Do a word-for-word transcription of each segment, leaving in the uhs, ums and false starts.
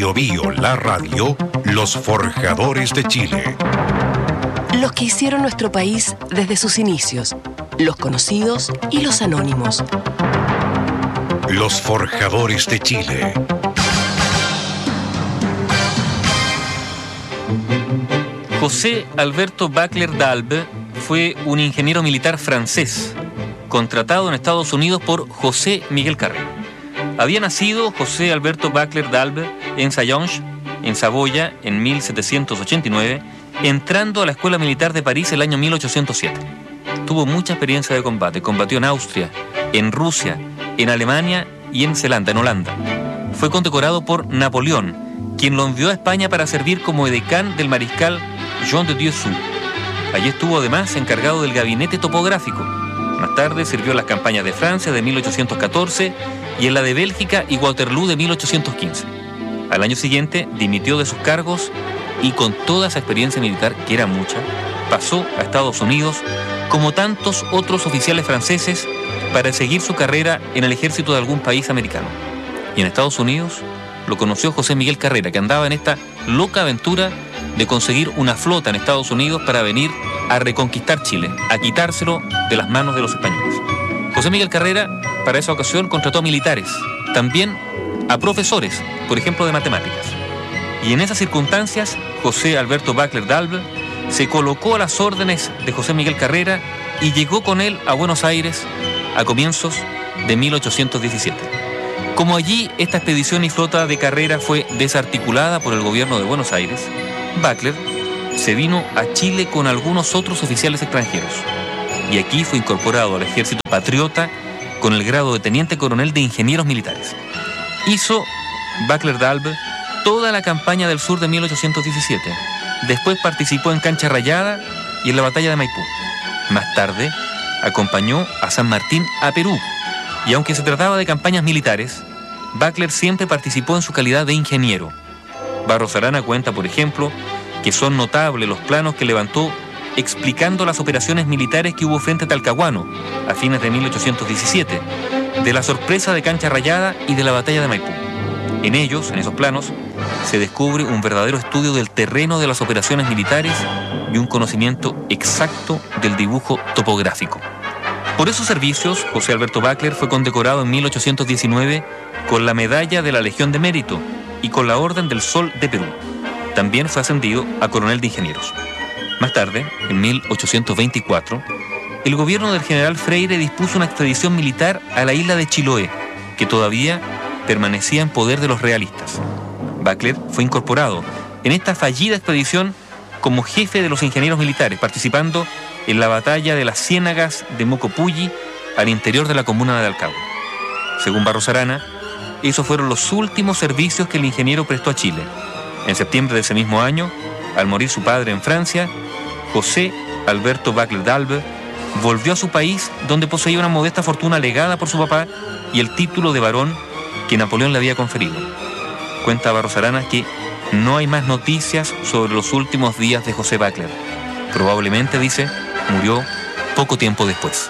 Bio Bio, la radio, los forjadores de Chile. Los que hicieron nuestro país desde sus inicios, los conocidos y los anónimos. Los forjadores de Chile. José Alberto Bacler d'Albe fue un ingeniero militar francés, contratado en Estados Unidos por José Miguel Carrera. Había nacido José Alberto Bacler d'Albe en Sayonge, en Saboya, en mil setecientos ochenta y nueve, entrando a la Escuela Militar de París el año mil ochocientos siete. Tuvo mucha experiencia de combate, combatió en Austria, en Rusia, en Alemania y en Zelanda, en Holanda. Fue condecorado por Napoleón, quien lo envió a España para servir como edecán del mariscal Jean de Dieu Sous. Allí estuvo además encargado del gabinete topográfico. Más tarde sirvió en las campañas de Francia de mil ochocientos catorce y en la de Bélgica y Waterloo de mil ochocientos quince. Al año siguiente dimitió de sus cargos y con toda esa experiencia militar, que era mucha, pasó a Estados Unidos, como tantos otros oficiales franceses, para seguir su carrera en el ejército de algún país americano. Y en Estados Unidos lo conoció José Miguel Carrera, que andaba en esta loca aventura de conseguir una flota en Estados Unidos para venir a reconquistar Chile, a quitárselo de las manos de los españoles. José Miguel Carrera, para esa ocasión, contrató a militares, también a profesores, por ejemplo, de matemáticas. Y en esas circunstancias, José Alberto Bacler d'Albe se colocó a las órdenes de José Miguel Carrera y llegó con él a Buenos Aires a comienzos de mil ochocientos diecisiete. Como allí esta expedición y flota de Carrera fue desarticulada por el gobierno de Buenos Aires, Bacler se vino a Chile con algunos otros oficiales extranjeros y aquí fue incorporado al ejército patriota con el grado de teniente coronel de ingenieros militares. Hizo Bacler d'Albe toda la campaña del sur de mil ochocientos diecisiete. Después participó en Cancha Rayada y en la batalla de Maipú. Más tarde acompañó a San Martín a Perú. Y aunque se trataba de campañas militares, Bacler siempre participó en su calidad de ingeniero. Barros Arana cuenta, por ejemplo, que son notables los planos que levantó explicando las operaciones militares que hubo frente a Talcahuano a fines de mil ochocientos diecisiete, de la sorpresa de Cancha Rayada y de la batalla de Maipú. En ellos, en esos planos, se descubre un verdadero estudio del terreno de las operaciones militares y un conocimiento exacto del dibujo topográfico. Por esos servicios, José Alberto Bacler fue condecorado en mil ochocientos diecinueve con la Medalla de la Legión de Mérito y con la Orden del Sol de Perú. También fue ascendido a coronel de ingenieros. Más tarde, en mil ochocientos veinticuatro, el gobierno del general Freire dispuso una expedición militar a la isla de Chiloé, que todavía permanecía en poder de los realistas. Bacler fue incorporado en esta fallida expedición como jefe de los ingenieros militares, participando en la batalla de las Ciénagas de Mocopulli al interior de la comuna de Alcagua. Según Barros Arana, esos fueron los últimos servicios que el ingeniero prestó a Chile. En septiembre de ese mismo año, al morir su padre en Francia, José Alberto Bacler d'Albe volvió a su país, donde poseía una modesta fortuna legada por su papá y el título de barón que Napoleón le había conferido. Cuenta Barros Arana que no hay más noticias sobre los últimos días de José Bacler. Probablemente, dice, murió poco tiempo después.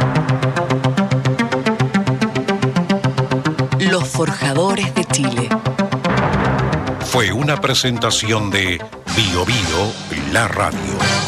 Los forjadores de Chile. Fue una presentación de Bio Bio, la radio.